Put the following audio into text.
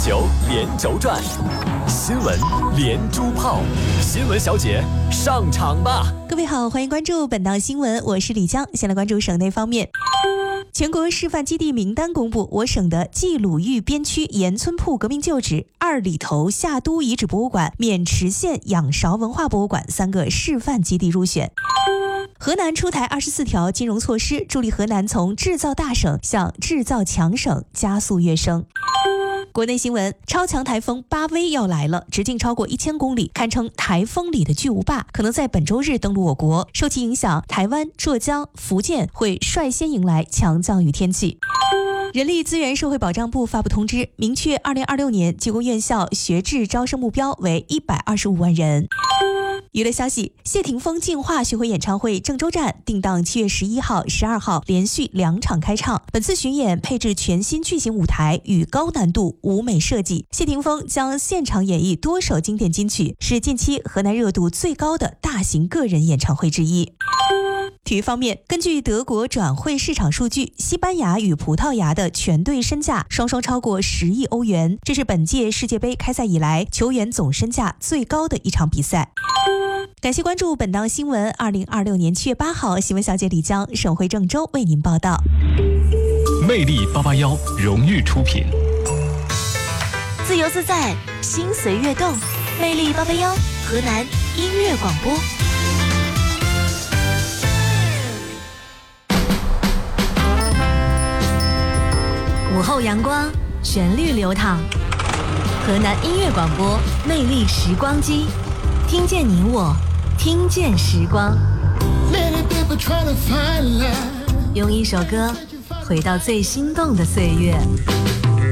球连轴转，新闻连珠炮，新闻小姐上场吧！ 各位好，欢迎关注本档新闻，我是李江。先来关注省内方面。全国示范基地名单公布，我省的冀鲁豫边区盐村铺革命旧址、二里头夏都遗址博物馆、渑池县仰韶文化博物馆3个示范基地入选。河南出台24条金融措施，助力河南从制造大省向制造强省加速跃升。国内新闻，超强台风巴威要来了，直径超过1000公里，堪称台风里的巨无霸，可能在本周日登陆我国。受其影响，台湾、浙江、福建会率先迎来强降雨天气。人力资源社会保障部发布通知，明确2026年技工院校学制招生目标为125万人。娱乐消息，谢霆锋净化巡回演唱会郑州站定档7月11号、12号连续2场开唱。本次巡演配置全新巨型舞台与高难度舞美设计，谢霆锋将现场演绎多首经典金曲，是近期河南热度最高的大型个人演唱会之一。体育方面，根据德国转会市场数据，西班牙与葡萄牙的全队身价双双超过10亿欧元，这是本届世界杯开赛以来球员总身价最高的一场比赛。感谢关注本档新闻。2026年7月8号，新闻小姐李江，省会郑州为您报道。 魅力881荣誉出品。 自由自在，心随悦动。魅力881，河南音乐广播。午后阳光，旋律流淌。河南音乐广播，魅力时光机，听见你我，听见时光。用一首歌回到最心动的岁月。